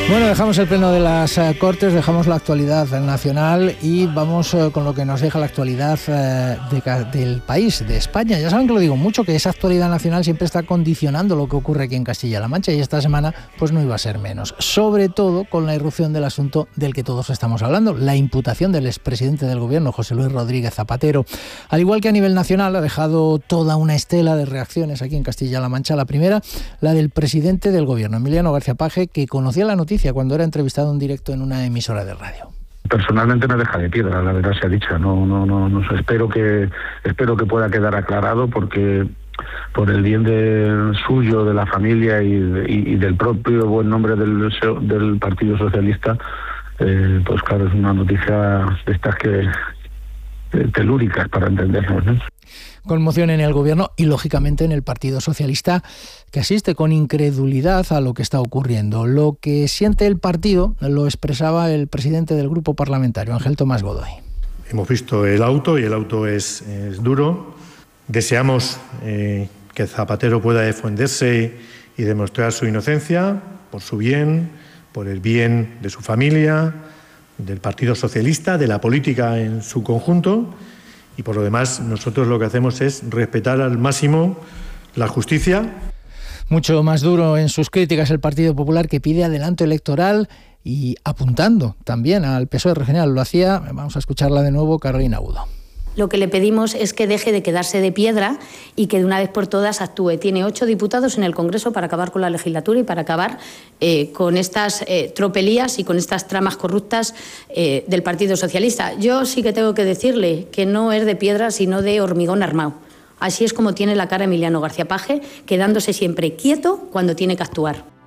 Bueno, dejamos el pleno de las Cortes, dejamos la actualidad nacional y vamos con lo que nos deja la actualidad del país, de España. Ya saben que lo digo mucho, que esa actualidad nacional siempre está condicionando lo que ocurre aquí en Castilla-La Mancha, y esta semana pues no iba a ser menos. Sobre todo con la irrupción del asunto del que todos estamos hablando, la imputación del expresidente del Gobierno, José Luis Rodríguez Zapatero. Al igual que a nivel nacional, ha dejado toda una estela de reacciones aquí en Castilla-La Mancha. La primera, la del presidente del Gobierno, Emiliano García Paje, que conocía la noticia cuando era entrevistado en directo en una emisora de radio. Personalmente me deja de piedra, la verdad sea dicha. No espero que pueda quedar aclarado, porque por el bien suyo, de la familia y del propio buen nombre del Partido Socialista, pues claro, es una noticia de estas que telúricas para entendernos, ¿no? Conmoción en el Gobierno y, lógicamente, en el Partido Socialista, que asiste con incredulidad a lo que está ocurriendo. Lo que siente el partido lo expresaba el presidente del grupo parlamentario, Ángel Tomás Godoy. Hemos visto el auto y el auto es duro. Deseamos que Zapatero pueda defenderse y demostrar su inocencia por su bien, por el bien de su familia, del Partido Socialista, de la política en su conjunto. Y por lo demás, nosotros lo que hacemos es respetar al máximo la justicia. Mucho más duro en sus críticas el Partido Popular, que pide adelanto electoral y apuntando también al PSOE regional. Lo hacía, vamos a escucharla de nuevo, Carolina Agudo. Lo que le pedimos es que deje de quedarse de piedra y que de una vez por todas actúe. Tiene 8 diputados en el Congreso para acabar con la legislatura y para acabar con estas tropelías y con estas tramas corruptas del Partido Socialista. Yo sí que tengo que decirle que no es de piedra, sino de hormigón armado. Así es como tiene la cara Emiliano García Paje, quedándose siempre quieto cuando tiene que actuar.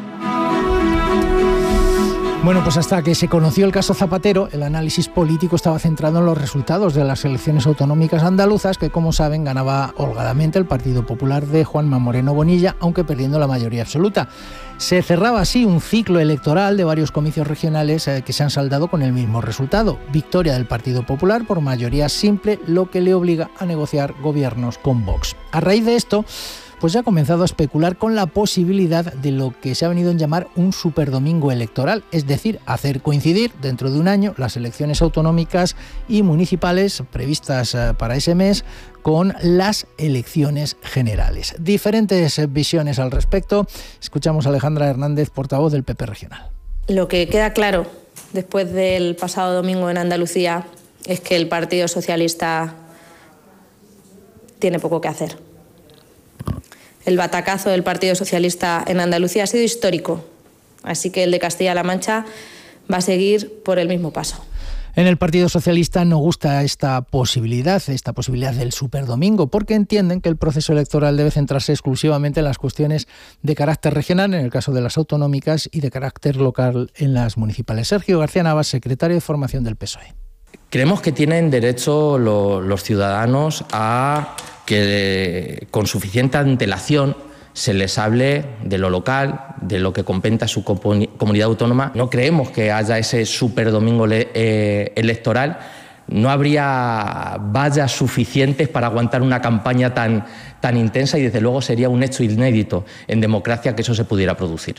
Bueno, pues hasta que se conoció el caso Zapatero, el análisis político estaba centrado en los resultados de las elecciones autonómicas andaluzas, que, como saben, ganaba holgadamente el Partido Popular de Juanma Moreno Bonilla, aunque perdiendo la mayoría absoluta. Se cerraba así un ciclo electoral de varios comicios regionales que se han saldado con el mismo resultado: victoria del Partido Popular por mayoría simple, lo que le obliga a negociar gobiernos con Vox. A raíz de esto, pues ya ha comenzado a especular con la posibilidad de lo que se ha venido a llamar un superdomingo electoral, es decir, hacer coincidir dentro de un año las elecciones autonómicas y municipales previstas para ese mes con las elecciones generales. Diferentes visiones al respecto. Escuchamos a Alejandra Hernández, portavoz del PP regional. Lo que queda claro después del pasado domingo en Andalucía es que el Partido Socialista tiene poco que hacer. El batacazo del Partido Socialista en Andalucía ha sido histórico, así que el de Castilla-La Mancha va a seguir por el mismo paso. En el Partido Socialista no gusta esta posibilidad del superdomingo, porque entienden que el proceso electoral debe centrarse exclusivamente en las cuestiones de carácter regional, en el caso de las autonómicas, y de carácter local en las municipales. Sergio García Navas, secretario de Formación del PSOE. Creemos que tienen derecho los ciudadanos a que con suficiente antelación se les hable de lo local, de lo que compete a su comunidad autónoma. No creemos que haya ese superdomingo electoral. No habría vallas suficientes para aguantar una campaña tan intensa, y desde luego sería un hecho inédito en democracia que eso se pudiera producir.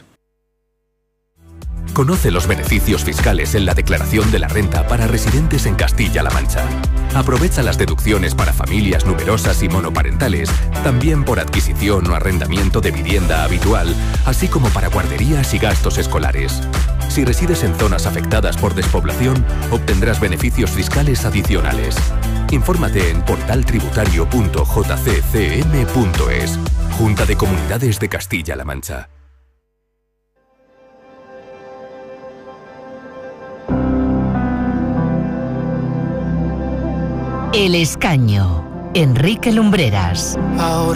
Conoce los beneficios fiscales en la declaración de la renta para residentes en Castilla-La Mancha. Aprovecha las deducciones para familias numerosas y monoparentales, también por adquisición o arrendamiento de vivienda habitual, así como para guarderías y gastos escolares. Si resides en zonas afectadas por despoblación, obtendrás beneficios fiscales adicionales. Infórmate en portaltributario.jccm.es. Junta de Comunidades de Castilla-La Mancha. El Escaño, Enrique Lumbreras.